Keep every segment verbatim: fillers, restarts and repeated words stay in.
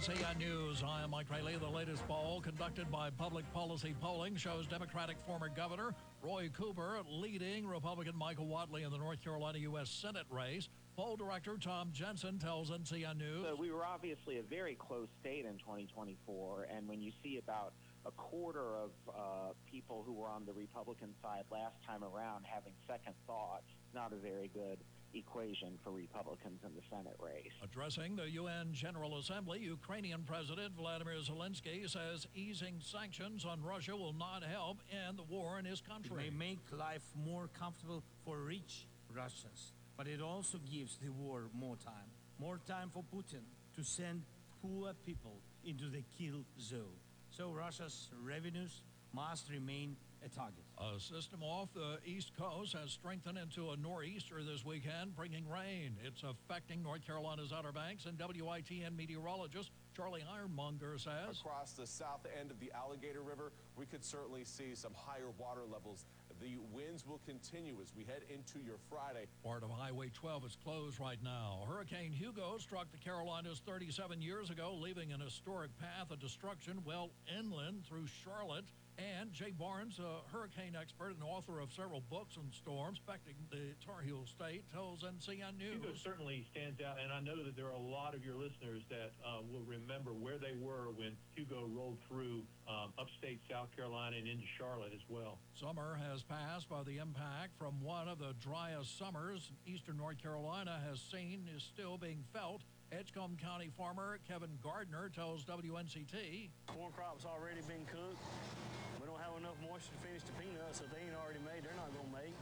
C N News. I am Mike Rayleigh. The latest poll conducted by Public Policy Polling shows Democratic former Governor Roy Cooper leading Republican Michael Whatley in the North Carolina U S Senate race. Poll director Tom Jensen tells N C N News. So we were obviously a very close state in twenty twenty-four, and when you see about a quarter of uh, people who were on the Republican side last time around having second thoughts, not a very good equation for Republicans in the Senate race. Addressing the U N General Assembly, Ukrainian President Vladimir Zelensky says easing sanctions on Russia will not help end the war in his country. It may make life more comfortable for rich Russians, but it also gives the war more time. More time for Putin to send poor people into the kill zone. So Russia's revenues must remain a target. A system off the East Coast has strengthened into a nor'easter this weekend, bringing rain. It's affecting North Carolina's Outer Banks, and W I T N meteorologist Charlie Ironmonger says across the south end of the Alligator River, we could certainly see some higher water levels. The winds will continue as we head into your Friday. Part of Highway twelve is closed right now. Hurricane Hugo struck the Carolinas thirty-seven years ago, leaving an historic path of destruction well inland through Charlotte. And Jay Barnes, a hurricane expert and author of several books on storms affecting the Tar Heel State, tells N C N News. Hugo certainly stands out, and I know that there are a lot of your listeners that uh, will remember where they were when Hugo rolled through um, upstate South Carolina and into Charlotte as well. Summer has passed, but the impact from one of the driest summers eastern North Carolina has seen is still being felt. Edgecombe County farmer Kevin Gardner tells W N C T. Corn crop's already been cooked. We don't have enough moisture to finish the peanuts, so if they ain't already made, they're not going to make.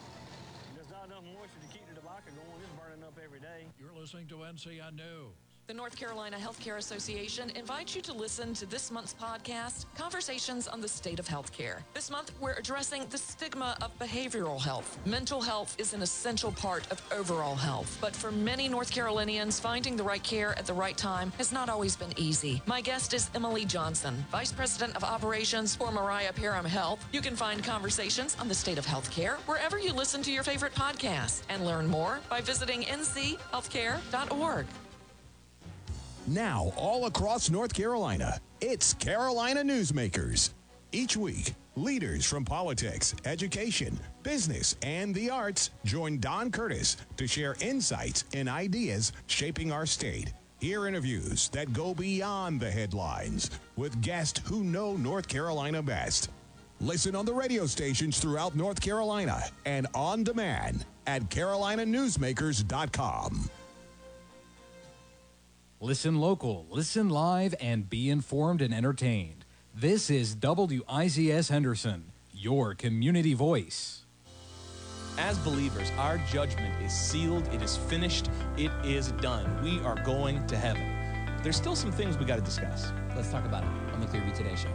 There's not enough moisture to keep the tobacco going. It's burning up every day. You're listening to N C N News. The North Carolina Healthcare Association invites you to listen to this month's podcast, Conversations on the State of Healthcare. This month, we're addressing the stigma of behavioral health. Mental health is an essential part of overall health, but for many North Carolinians, finding the right care at the right time has not always been easy. My guest is Emily Johnson, Vice President of Operations for Mariah Parham Health. You can find Conversations on the State of Healthcare wherever you listen to your favorite podcasts, and learn more by visiting n c healthcare dot org. Now, all across North Carolina, it's Carolina Newsmakers. Each week, leaders from politics, education, business, and the arts join Don Curtis to share insights and ideas shaping our state. Hear interviews that go beyond the headlines with guests who know North Carolina best. Listen on the radio stations throughout North Carolina and on demand at carolina newsmakers dot com. Listen local, listen live, and be informed and entertained. This is W I Z S Henderson, your community voice. As believers, our judgment is sealed, it is finished, it is done. We are going to heaven. There's still some things we got to discuss. Let's talk about it on the Clearview Today Show.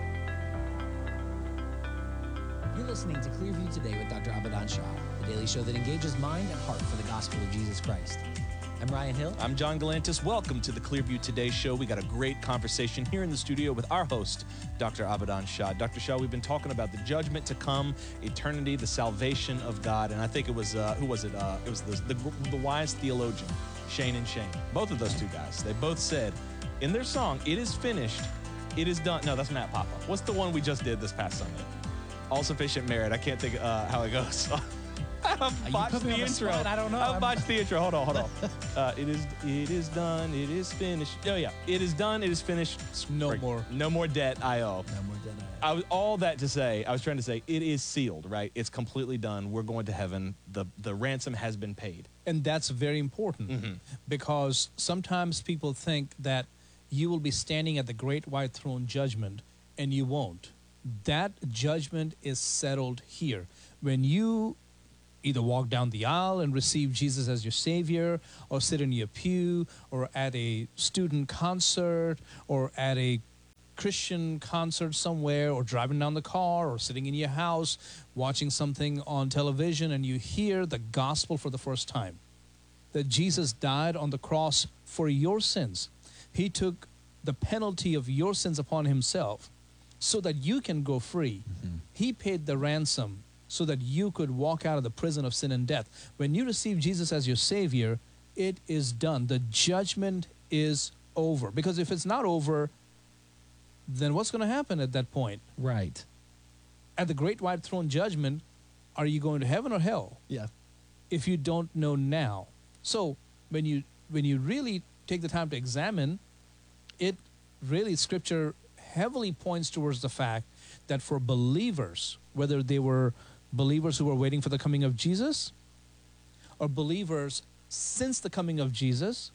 You're listening to Clearview Today with Doctor Abadan Shah, the daily show that engages mind and heart for the gospel of Jesus Christ. I'm Ryan Hill. I'm John Galantis. Welcome to the Clearview Today Show. We got a great conversation here in the studio with our host, Doctor Abadan Shah. Doctor Shah, we've been talking about the judgment to come, eternity, the salvation of God, and I think it was, uh, who was it? Uh, it was the, the, the wise theologian, Shane and Shane. Both of those two guys. They both said in their song, "It is finished, it is done." No, that's Matt Papa. What's the one we just did this past Sunday? All Sufficient Merit. I can't think uh, how it goes. I've botched the intro. The I don't know. I've botched the intro. Hold on, hold on. Uh, it is, it is done. It is finished. Oh yeah, it is done. It is finished. No Break. more. No more debt I owe. No more debt I owe. I was, all that to say, I was trying to say, it is sealed, right? It's completely done. We're going to heaven. The the ransom has been paid. And that's very important mm-hmm. because sometimes people think that you will be standing at the great white throne judgment, and you won't. That judgment is settled here. When you either walk down the aisle and receive Jesus as your Savior, or sit in your pew, or at a student concert, or at a Christian concert somewhere, or driving down the car, or sitting in your house, watching something on television, and you hear the gospel for the first time, that Jesus died on the cross for your sins. He took the penalty of your sins upon himself so that you can go free. Mm-hmm. He paid the ransom so that you could walk out of the prison of sin and death. When you receive Jesus as your Savior, it is done. The judgment is over. Because if it's not over, then what's going to happen at that point? Right. At the great white throne judgment, are you going to heaven or hell? Yeah. If you don't know now. So when you when you really take the time to examine, it really, Scripture heavily points towards the fact that for believers, whether they were believers who were waiting for the coming of Jesus or believers since the coming of Jesus,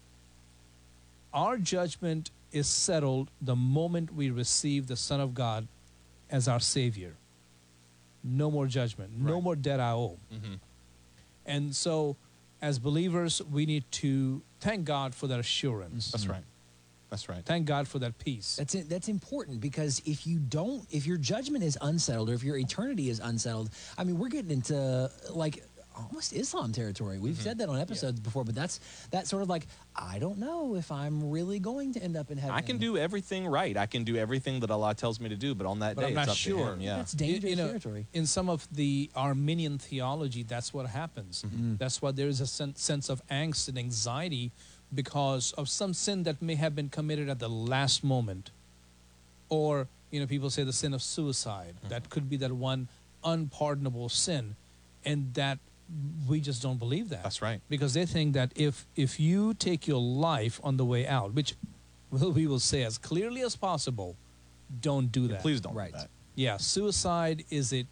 our judgment is settled the moment we receive the Son of God as our Savior. No more judgment, no Right. more debt I owe. Mm-hmm. And so, as believers, we need to thank God for that assurance. That's right. That's right. Thank God for that peace. That's it, that's important, because if you don't, if your judgment is unsettled, or if your eternity is unsettled, I mean, we're getting into like almost Islam territory. We've Mhm. said that on episodes before, but that's that's sort of like, I don't know if I'm really going to end up in heaven. I can do everything right. I can do everything that Allah tells me to do, but on that But day, I'm it's not up sure. to Him. Yeah. That's dangerous You know, territory. in some of the Arminian theology, that's what happens. That's why there is a sen- sense of angst and anxiety because of some sin that may have been committed at the last moment. Or, you know, people say the sin of suicide. That could be that one unpardonable sin. And that we just don't believe that. That's right. Because they think that if if you take your life on the way out, which well, we will say as clearly as possible, don't do that. Please don't Right. do that. Yeah, suicide is a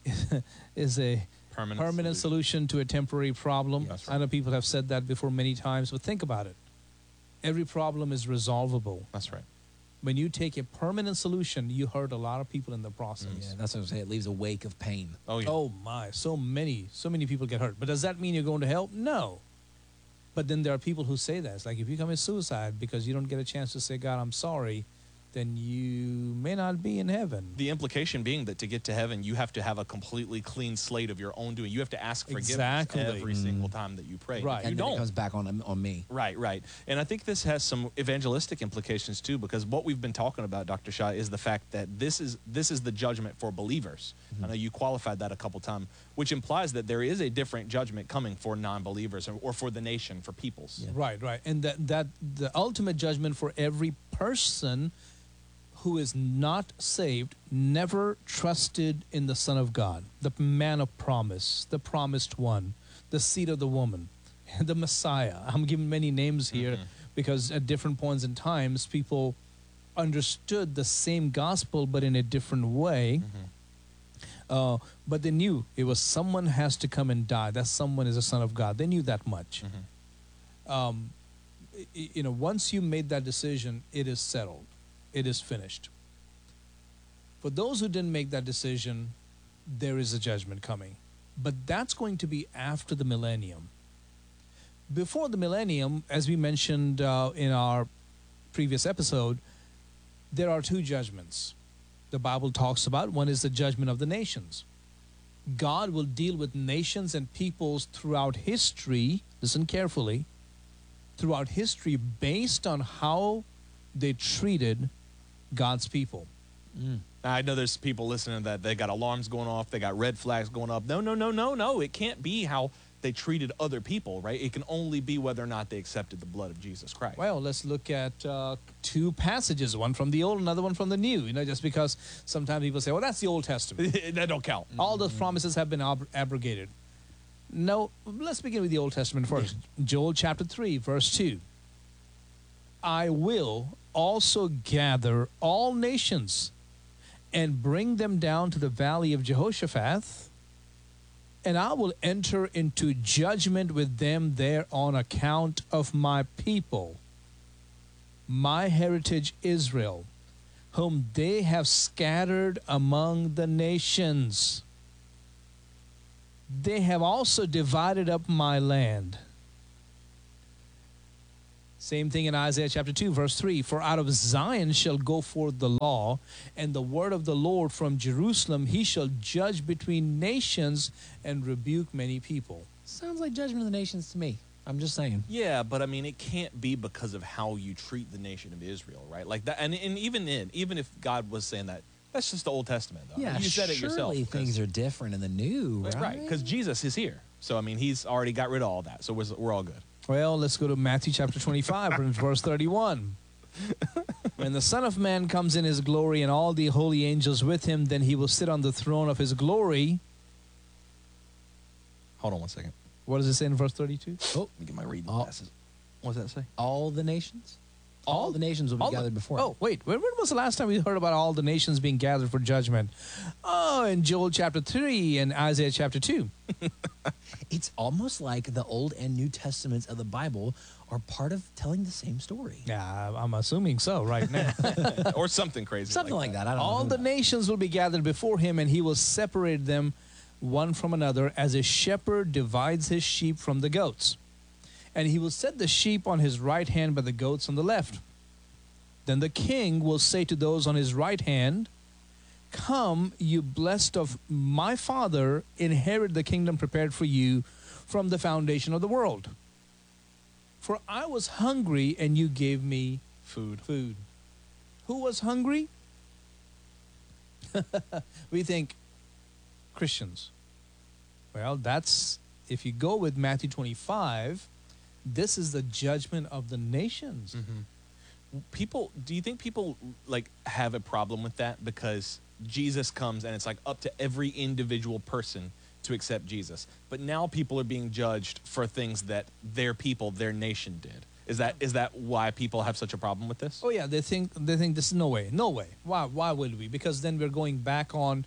is a Permanent, permanent solution. to a temporary problem. That's I know people have said that before many times, but think about it. Every problem is resolvable. That's right. When you take a permanent solution, you hurt a lot of people in the process. Yeah, that's what I'm saying. It leaves a wake of pain. Oh, yeah. Oh my, so many, so many people get hurt. But does that mean you're going to hell? No. But then there are people who say that. It's like if you commit suicide because you don't get a chance to say, God, I'm sorry, then you may not be in heaven. The implication being that to get to heaven, you have to have a completely clean slate of your own doing. You have to ask forgiveness Exactly. every single time that you pray. Right. You And then don't. it comes back on on me. Right, right. And I think this has some evangelistic implications too, because what we've been talking about, Doctor Shah, is the fact that this is this is the judgment for believers. I know you qualified that a couple times, which implies that there is a different judgment coming for non-believers or, or for the nation, for peoples. Right, right. And that, that the ultimate judgment for every person who is not saved, never trusted in the Son of God, the man of promise, the promised one, the seed of the woman, the Messiah. I'm giving many names here Mhm. because at different points in times, people understood the same gospel but in a different way. Uh, but they knew it was someone has to come and die. That someone is a Son of God. They knew that much. Um, y- y- you know, once you made that decision, it is settled. It is finished. For those who didn't make that decision, there is a judgment coming. But that's going to be after the millennium. Before the millennium, as we mentioned uh, in our previous episode, there are two judgments the Bible talks about. One is the judgment of the nations. God will deal with nations and peoples throughout history, listen carefully, throughout history based on how they treated God's people. I know there's people listening that they got alarms going off, they got red flags going up. No, no, no, no, no. It can't be how they treated other people, right? It can only be whether or not they accepted the blood of Jesus Christ. Well, let's look at uh, two passages, one from the Old, another one from the New. You know, just because sometimes people say, well, that's the Old Testament. That don't count. All those promises have been ab- abrogated. No, let's begin with the Old Testament first. Joel chapter three, verse two. I will also gather all nations and bring them down to the valley of Jehoshaphat, and I will enter into judgment with them there on account of my people, my heritage Israel, whom they have scattered among the nations. They have also divided up my land. Same thing in Isaiah chapter two, verse three. For out of Zion shall go forth the law, and the word of the Lord from Jerusalem. He shall judge between nations and rebuke many people. Sounds like judgment of the nations to me. I'm just saying. Yeah, but I mean, it can't be because of how you treat the nation of Israel, right? Like that, and, and even in, even if God was saying that, that's just the Old Testament, though. Yeah, you said it yourself. surely things are different in the new, right? Right, because Jesus is here. So, I mean, he's already got rid of all that. So we're, we're all good. Well, let's go to Matthew chapter twenty-five, verse thirty-one. When the Son of Man comes in his glory and all the holy angels with him, then he will sit on the throne of his glory. Hold on one second. What does it say in verse thirty-two? Oh, Let me get my reading all, glasses. What does that say? all the nations? All, All- the nations will be all the- gathered before him. Oh, wait. When, when was the last time we heard about all the nations being gathered for judgment? Oh, in Joel chapter three and Isaiah chapter two. It's almost like the Old and New Testaments of the Bible are part of telling the same story. Yeah, I'm assuming so right now. Or something crazy. Something like that. I don't All know. the nations will be gathered before him, and he will separate them one from another, as a shepherd divides his sheep from the goats. And he will set the sheep on his right hand, but the goats on the left. Then the king will say to those on his right hand, "Come, you blessed of my Father, inherit the kingdom prepared for you from the foundation of the world. For I was hungry, and you gave me Food. food." Who was hungry? We think Christians. Well, that's, if you go with Matthew twenty-five, this is the judgment of the nations. People, do you think people like have a problem with that because Jesus comes and it's like up to every individual person to accept Jesus, but now people are being judged for things that their people, their nation did? Is that is that why people have such a problem with this? Oh yeah, they think they think this is no way, no way. Why? Why would we? Because then we're going back on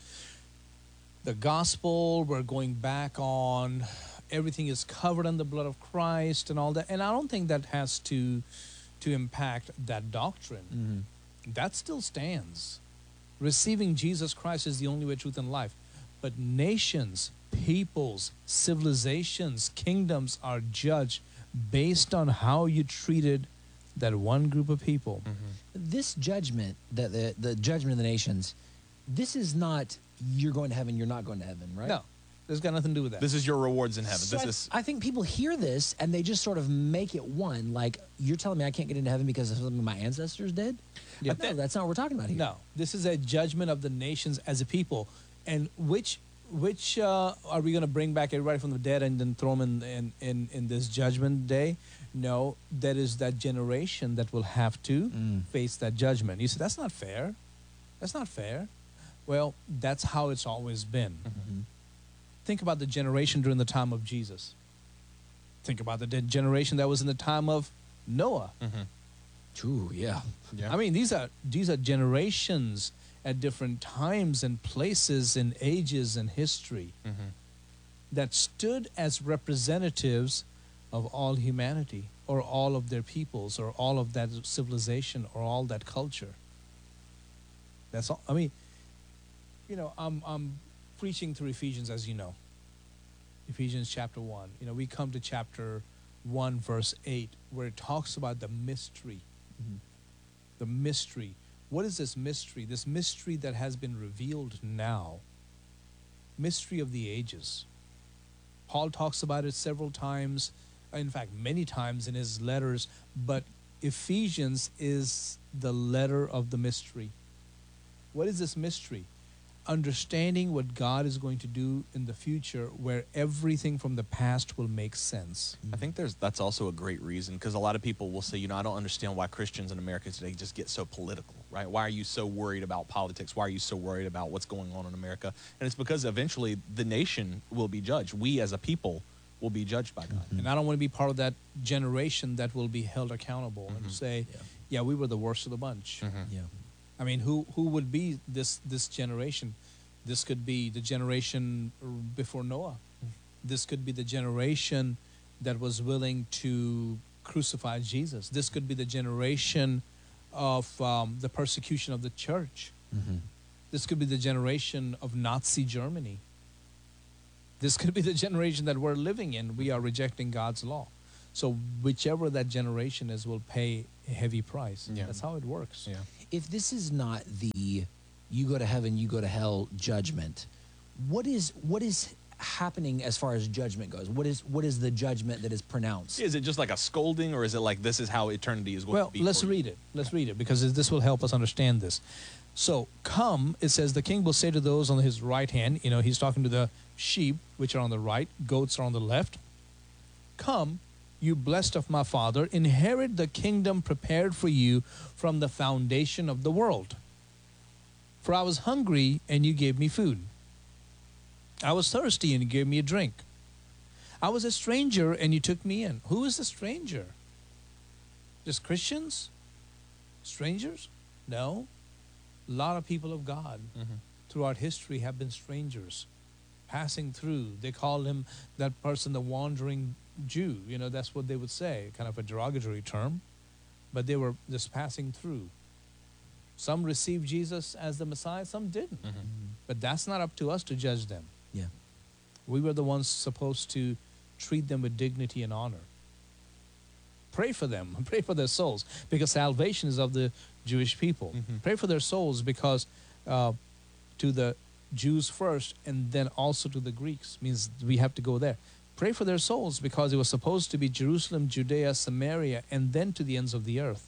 the gospel. We're going back on everything is covered in the blood of Christ and all that. And I don't think that has to to impact that doctrine. Mm-hmm. That still stands. Receiving Jesus Christ is the only way, truth, and life. But nations, peoples, civilizations, kingdoms are judged based on how you treated that one group of people. This judgment, the, the, the judgment of the nations, this is not you're going to heaven, you're not going to heaven, right? No, there's got nothing to do with that. This is your rewards in heaven. So this I, is I think people hear this and they just sort of make it one. Like, you're telling me I can't get into heaven because of something my ancestors did? Yeah. No, that's not what we're talking about here. No, this is a judgment of the nations as a people. And which which uh, are we going to bring back everybody from the dead and then throw them in, in, in, in this judgment day? No, that is that generation that will have to Mm. face that judgment. You say, that's not fair. That's not fair. Well, that's how it's always been. Mhm. Think about the generation during the time of Jesus. Think about the de- generation that was in the time of Noah. True, yeah. yeah. I mean, these are these are generations at different times and places and ages and history that stood as representatives of all humanity or all of their peoples or all of that civilization or all that culture. That's all. I mean, you know, I'm I'm preaching through Ephesians, as you know. Ephesians chapter one. You know, we come to chapter one, verse eight, where it talks about the mystery. The mystery. What is this mystery? This mystery that has been revealed now. Mystery of the ages. Paul talks about it several times, in fact, many times in his letters, but Ephesians is the letter of the mystery. What is this mystery? Understanding what God is going to do in the future, where everything from the past will make sense. I think there's that's also a great reason, because a lot of people will say, you know, I don't understand why Christians in America today just get so political, right? Why are you so worried about politics? Why are you so worried about what's going on in America? And it's because eventually the nation will be judged. We as a people will be judged by God. And I don't want to be part of that generation that will be held accountable and say, Yeah. yeah, we were the worst of the bunch. Yeah. I mean, who who would be this this generation? This could be the generation before Noah. This could be the generation that was willing to crucify Jesus. This could be the generation of um, the persecution of the church. Mm-hmm. This could be the generation of Nazi Germany. This could be the generation that we're living in. We are rejecting God's law. So whichever that generation is will pay a heavy price. Yeah. That's how it works. Yeah. If this is not the you go to heaven, you go to hell judgment, what is what is happening as far as judgment goes? What is what is the judgment that is pronounced? Is it just like a scolding, or is it like this is how eternity is going Well, to be? let's for you? read it. Let's read it because this will help us understand this. So, come, it says, the king will say to those on his right hand, you know, he's talking to the sheep, which are on the right, goats are on the left. Come, you blessed of my Father, inherit the kingdom prepared for you from the foundation of the world. For I was hungry, and you gave me food. I was thirsty, and you gave me a drink. I was a stranger, and you took me in. Who is the stranger? Just Christians? Strangers? No. A lot of people of God Mm-hmm. throughout history have been strangers, passing through. They call him, that person, the wandering Jew. You know, that's what they would say, kind of a derogatory term. But they were just passing through. Some received Jesus as the Messiah, some didn't. Mm-hmm. But that's not up to us to judge them. Yeah. We were the ones supposed to treat them with dignity and honor. Pray for them. Pray for their souls, because salvation is of the Jewish people. Mm-hmm. Pray for their souls, because uh, to the Jews first and then also to the Greeks, means we have to go there. Pray for their souls, because it was supposed to be Jerusalem, Judea, Samaria, and then to the ends of the earth.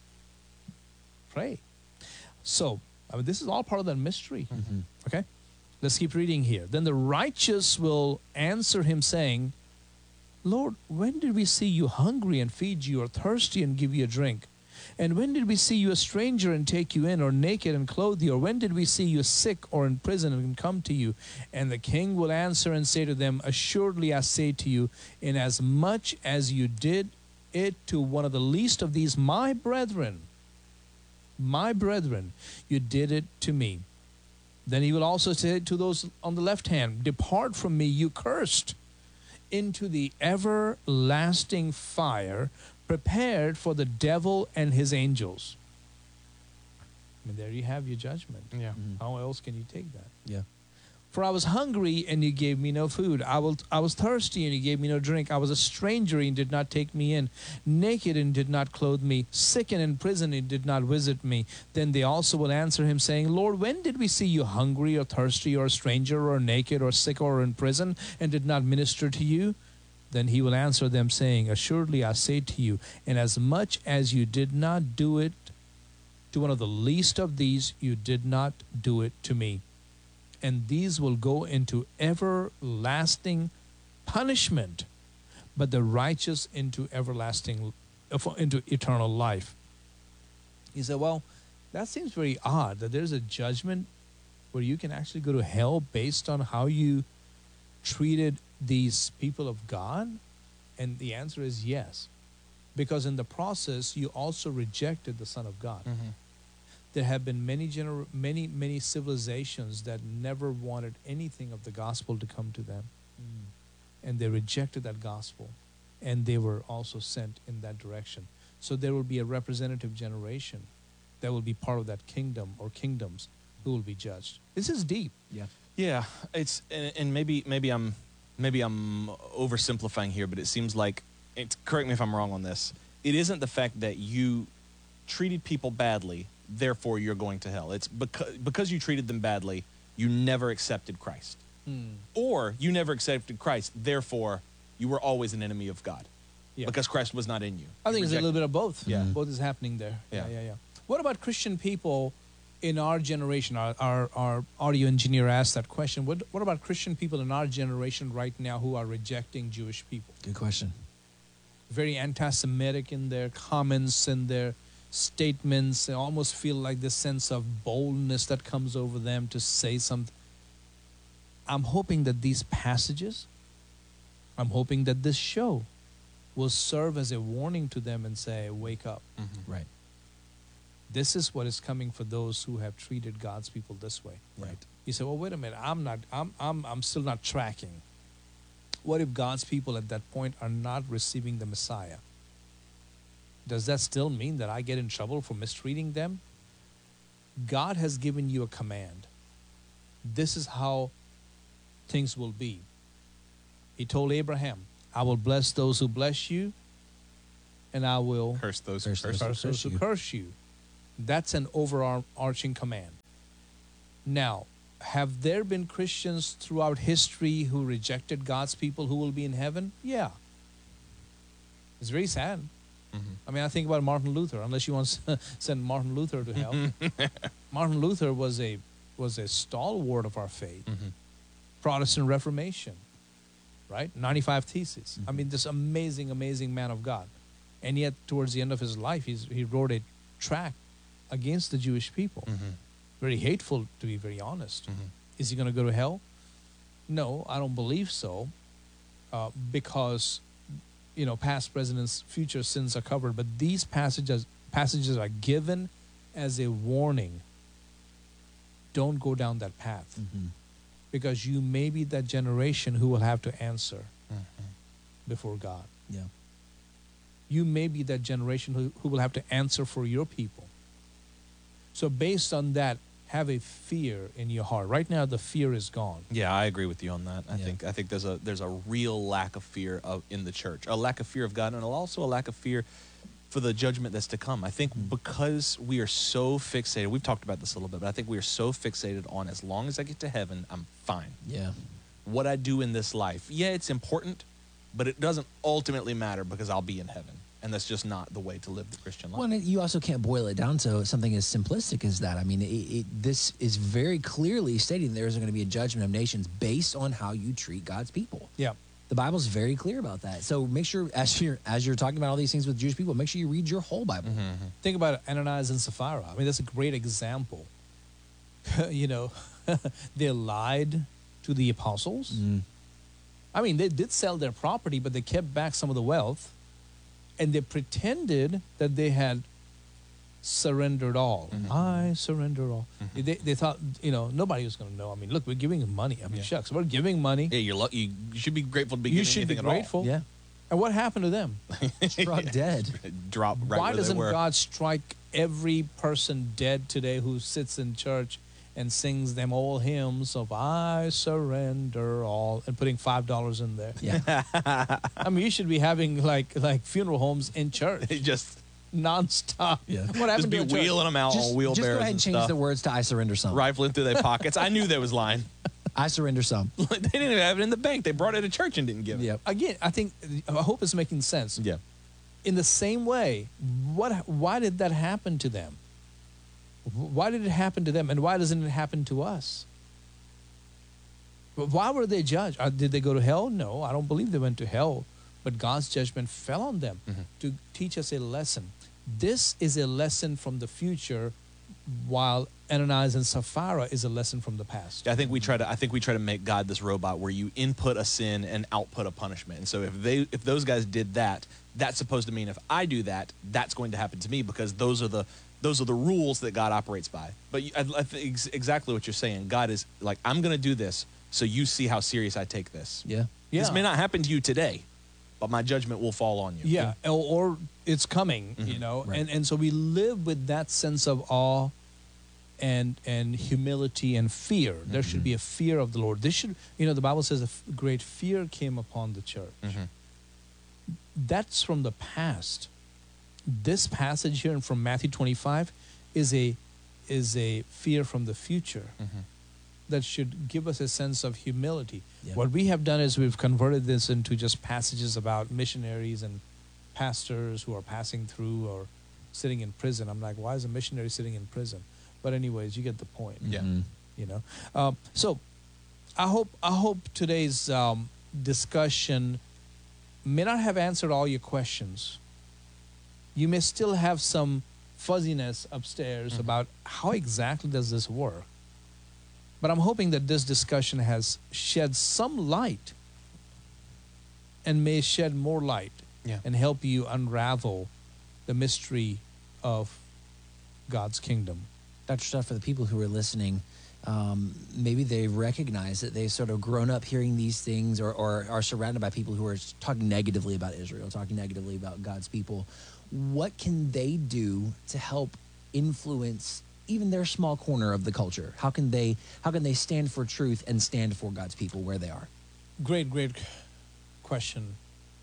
Pray. So, I mean, this is all part of that mystery. Mm-hmm. Okay? Let's keep reading here. Then the righteous will answer him, saying, Lord, when did we see you hungry and feed you, or thirsty and give you a drink? And when did we see you a stranger and take you in, or naked and clothe you? Or when did we see you sick or in prison and come to you? And the king will answer and say to them, Assuredly I say to you, inasmuch as you did it to one of the least of these my brethren, my brethren, you did it to me. Then he will also say to those on the left hand, Depart from me, you cursed, into the everlasting fire prepared for the devil and his angels. I mean, there you have your judgment. Yeah. Mm-hmm. How else can you take that? Yeah. For I was hungry, and you gave me no food. I, will, I was thirsty, and you gave me no drink. I was a stranger, and did not take me in. Naked, and did not clothe me. Sick and in prison, and did not visit me. Then they also will answer him, saying, Lord, when did we see you hungry, or thirsty, or a stranger, or naked, or sick, or in prison, and did not minister to you? Then he will answer them, saying, Assuredly I say to you, inasmuch as you did not do it to one of the least of these, you did not do it to me. And these will go into everlasting punishment, but the righteous into everlasting, into eternal life. He said, well, that seems very odd, that there's a judgment where you can actually go to hell based on how you treated these people of God. And the answer is yes, because in the process you also rejected the Son of God. Mm-hmm. There have been many gener- many many civilizations that never wanted anything of the gospel to come to them, mm. and they rejected that gospel, and they were also sent in that direction. So there will be a representative generation that will be part of that kingdom or kingdoms who will be judged. This is deep. Yeah. Yeah, it's and, and maybe maybe I'm maybe I'm oversimplifying here, but it seems like it's, correct me if I'm wrong on this. It isn't the fact that you treated people badly, therefore you're going to hell. It's because because you treated them badly, you never accepted Christ. Mm. Or you never accepted Christ, therefore you were always an enemy of God. Yeah. Because Christ was not in you. I think You it's a little rejected- bit of both. Yeah. Both is happening there. Yeah. yeah, yeah. yeah. What about Christian people in our generation? Our, our, our audio engineer asked that question. What, what about Christian people in our generation right now who are rejecting Jewish people? Good question. Very anti-Semitic in their comments and their statements, and almost feel like this sense of boldness that comes over them to say something. I'm hoping that these passages, I'm hoping that this show will serve as a warning to them and say, wake up. Mm-hmm. Right. This is what is coming for those who have treated God's people this way. Right. You say, well, wait a minute, I'm not, I'm, I'm, I'm still not tracking. What if God's people at that point are not receiving the Messiah? Does that still mean that I get in trouble for mistreating them? God has given you a command. This is how things will be. He told Abraham, I will bless those who bless you, and I will Curse those Curse who those curse curse you. those who curse you. That's an overarching command. Now, have there been Christians throughout history who rejected God's people who will be in heaven? Yeah. It's very sad. Mm-hmm. I mean, I think about Martin Luther, unless you want to send Martin Luther to hell. Martin Luther was a was a stalwart of our faith. Mm-hmm. Protestant Reformation. right? ninety-five theses. I mean, this amazing, amazing man of God. And yet, towards the end of his life, he's, he wrote a tract against the Jewish people. Mm-hmm. Very hateful, to be very honest. Mm-hmm. Is he going to go to hell? No, I don't believe so. Uh, because, you know, past presidents' future sins are covered. But these passages, passages are given as a warning. Don't go down that path. Mm-hmm. Because you may be that generation who will have to answer Mm-hmm. before God. Yeah. You may be that generation who, who will have to answer for your people. So based on that, have a fear in your heart. Right now, the fear is gone. Yeah, I agree with you on that. I Yeah. think I think there's a there's a real lack of fear of in the church, a lack of fear of God, and also a lack of fear for the judgment that's to come. I think because we are so fixated, we've talked about this a little bit, but I think we are so fixated on as long as I get to heaven, I'm fine. Yeah. What I do in this life, yeah, it's important, but it doesn't ultimately matter because I'll be in heaven. And that's just not the way to live the Christian life. Well, and you also can't boil it down to something as simplistic as that. I mean, it, it, this is very clearly stating there is going to be a judgment of nations based on how you treat God's people. Yeah. The Bible's very clear about that. So make sure, as you're as you're talking about all these things with Jewish people, make sure you read your whole Bible. Mm-hmm. Think about Ananias and Sapphira. I mean, that's a great example. You know, they lied to the apostles. Mm. I mean, they did sell their property, but they kept back some of the wealth. And they pretended that they had surrendered all. Mm-hmm. I surrender all. Mm-hmm. They, they thought, you know, nobody was going to know. I mean, look, we're giving them money. I mean, Yeah. shucks, we're giving money. Yeah, you're lucky. You should be grateful to be You getting should be anything at all. grateful. Yeah. And what happened to them? Struck dead. Drop right Why where doesn't they were. God strike every person dead today who sits in church and sings them all hymns of I surrender all and putting five dollars in there? Yeah. I mean, you should be having like like funeral homes in church just nonstop. Yeah. What just happened be to a church? wheeling them out Just, on wheelbarrows just go ahead and and change stuff, the words to I surrender some. rifling through their pockets. I knew there was lying. I surrender some. They didn't even have it in the bank. They brought it to church and didn't give it. Yep. Again, I think I hope it's making sense. Yeah. In the same way, what why did that happen to them? Why did it happen to them, and why doesn't it happen to us? Why were they judged? Uh, Did they go to hell? No, I don't believe they went to hell. But God's judgment fell on them Mhm. to teach us a lesson. This is a lesson from the future, while Ananias and Sapphira is a lesson from the past. I think we try to. I think we try to make God this robot where you input a sin and output a punishment. And so if they, if those guys did that, that's supposed to mean if I do that, that's going to happen to me because those are the, those are the rules that God operates by. But you, I, I think ex- exactly what you're saying. God is like, I'm going to do this, so you see how serious I take this. Yeah. Yeah. This may not happen to you today, but my judgment will fall on you. Yeah, or, or it's coming, you know, Right. and and so we live with that sense of awe, and and humility and fear. There should be a fear of the Lord. This should, you know, the Bible says a f- great fear came upon the church. Mhm. That's from the past. This passage here from Matthew twenty-five is a is a fear from the future. Mhm. That should give us a sense of humility. Yeah. What we have done is we've converted this into just passages about missionaries and pastors who are passing through or sitting in prison. I'm like, why is a missionary sitting in prison? But anyways, you get the point. Yeah. Mhm. You know. Um, so, I hope I hope today's um, discussion may not have answered all your questions. You may still have some fuzziness upstairs about how exactly does this work. But I'm hoping that this discussion has shed some light and may shed more light Yeah. and help you unravel the mystery of God's kingdom. Doctor Stuff, for the people who are listening, um, maybe they recognize that they've sort of grown up hearing these things or, or are surrounded by people who are talking negatively about Israel, talking negatively about God's people. What can they do to help influence even their small corner of the culture? How can they how can they stand for truth and stand for God's people where they are? Great, great question.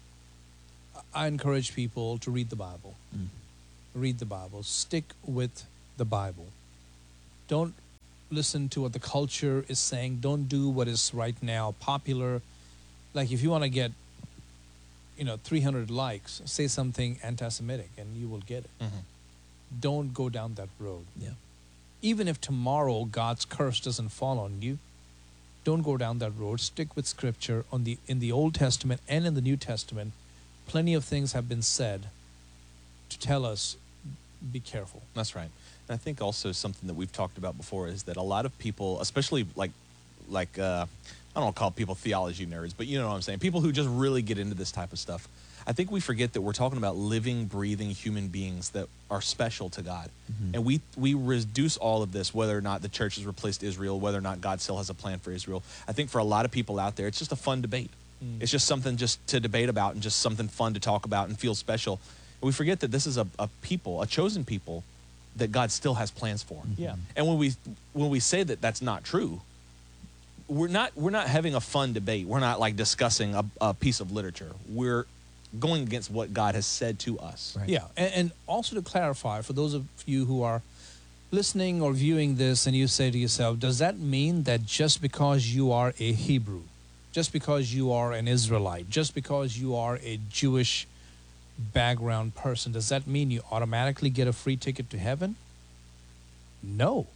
I encourage people to read the Bible. Mm. Read the Bible. Stick with the Bible. Don't listen to what the culture is saying. Don't do what is right now popular. Like if you want to get, you know, three hundred likes, say something anti-Semitic and you will get it. Mhm. Don't go down that road. Yeah. Even if tomorrow God's curse doesn't fall on you, don't go down that road. Stick with Scripture. On the in the Old Testament and in the New Testament, plenty of things have been said to tell us, be careful. That's right. And I think also something that we've talked about before is that a lot of people, especially like, like uh, I don't want to call people theology nerds, but you know what I'm saying, people who just really get into this type of stuff, I think we forget that we're talking about living, breathing human beings that are special to God. Mm-hmm. And we we reduce all of this, whether or not the church has replaced Israel, whether or not God still has a plan for Israel. I think for a lot of people out there, it's just a fun debate. Mm. It's just something just to debate about and just something fun to talk about and feel special. And we forget that this is a, a people, a chosen people, that God still has plans for. Mm-hmm. Yeah. And when we when we say that that's not true, we're not we're not having a fun debate. We're not like discussing a, a piece of literature. We're going against what God has said to us. Right. Yeah, and, and also to clarify, for those of you who are listening or viewing this and you say to yourself, does that mean that just because you are a Hebrew, just because you are an Israelite, just because you are a Jewish background person, does that mean you automatically get a free ticket to heaven? No.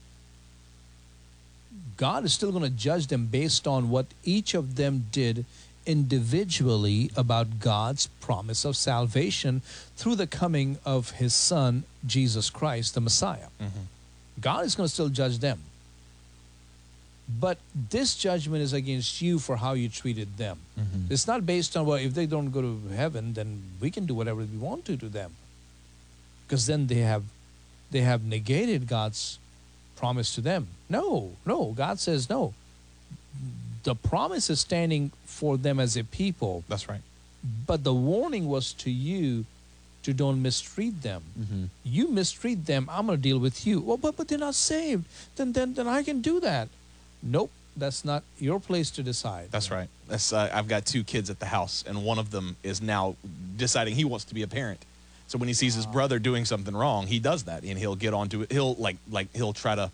God is still going to judge them based on what each of them did individually about God's promise of salvation through the coming of his son, Jesus Christ, the Messiah. Mm-hmm. God is going to still judge them. But this judgment is against you for how you treated them. Mm-hmm. It's not based on, well, if they don't go to heaven, then we can do whatever we want to to them. Because then they have, they have negated God's promise to them. No, no, God says no. The promise is standing for them as a people. That's right. But the warning was to you to don't mistreat them. Mm-hmm. You mistreat them, I'm going to deal with you. Well, but, but they're not saved. Then, then, then I can do that. Nope, that's not your place to decide. That's right. That's uh, I've got two kids at the house, and one of them is now deciding he wants to be a parent. So when he sees his brother doing something wrong, he does that, and he'll get onto it. He'll like like he'll try to.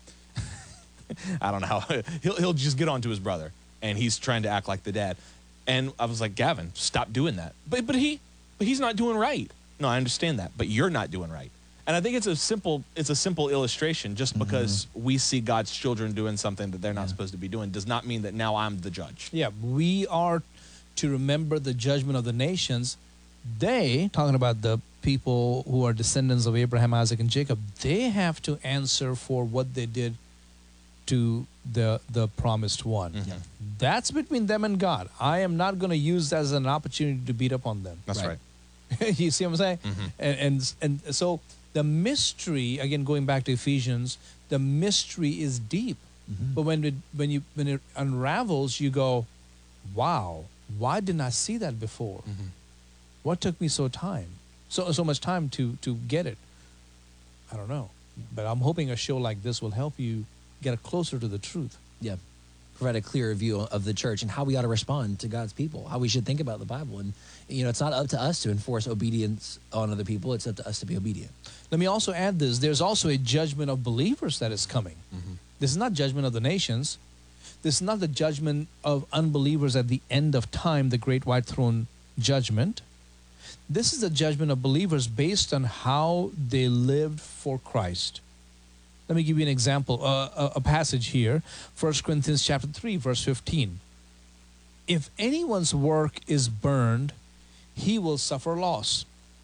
I don't know how he'll he'll just get onto his brother, and he's trying to act like the dad. And I was like, Gavin, stop doing that. But but he but he's not doing right. No, I understand that, but you're not doing right. And I think it's a simple it's a simple illustration. Just Mm-hmm. because we see God's children doing something that they're not supposed to be doing does not mean that now I'm the judge. Yeah, we are to remember the judgment of the nations. They, talking about the people who are descendants of Abraham, Isaac, and Jacob, they have to answer for what they did to the the promised one. Mhm. That's between them and God. I am not going to use that as an opportunity to beat up on them. That's right. You see what I'm saying? Mhm. And, and and so the mystery, again, going back to Ephesians, the mystery is deep. Mm-hmm. But when it, when you when it unravels, you go, "Wow, why didn't I see that before? Mhm. What took me so time, so so much time to to get it?" I don't know, but I'm hoping a show like this will help you get closer to the truth. Yeah. Provide a clearer view of the church and how we ought to respond to God's people, how we should think about the Bible. And, you know, it's not up to us to enforce obedience on other people. It's up to us to be obedient. Let me also add this. There's also a judgment of believers that is coming. Mm-hmm. This is not judgment of the nations. This is not the judgment of unbelievers at the end of time, the great white throne judgment. This is the judgment of believers based on how they lived for Christ. Let me give you an example, uh, a, a passage here, First Corinthians chapter three, verse fifteen. If anyone's work is burned, he will suffer loss.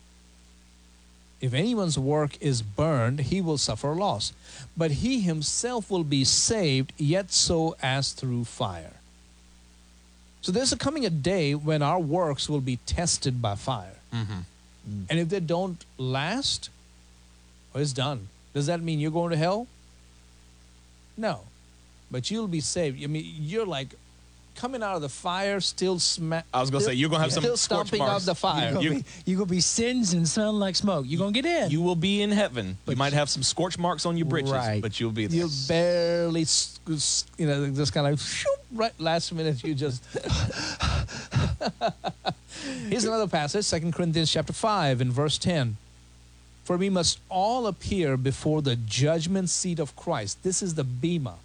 If anyone's work is burned, he will suffer loss. But he himself will be saved, yet so as through fire. So there's a coming a day when our works will be tested by fire. Mm-hmm. And if they don't last, well, it's done. Does that mean you're going to hell? No. But you'll be saved. I mean, you're like coming out of the fire, still smack. I was gonna say you're gonna have some still scorch stomping marks. out the fire. You're gonna, You- be, you're gonna be singed and smelling like smoke. You're gonna get in. You will be in heaven. You might have some scorch marks on your britches, Right. but you'll be there. You'll barely, s- s- you know, just kind of shoop, right last minute. You just. Here's another passage, Second Corinthians chapter five and verse ten. For we must all appear before the judgment seat of Christ. This is the bema.